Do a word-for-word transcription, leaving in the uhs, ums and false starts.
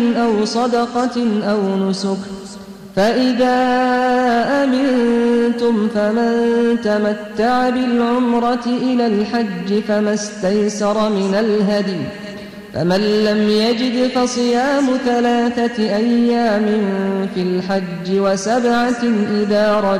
أو صدقة أو نسك فإذا أمنتم فمن تمتع بالعمرة إلى الحج فما استيسر من الهدي فمن لم يجد فصيام ثلاثة أيام في الحج وسبعة إذا رجعتم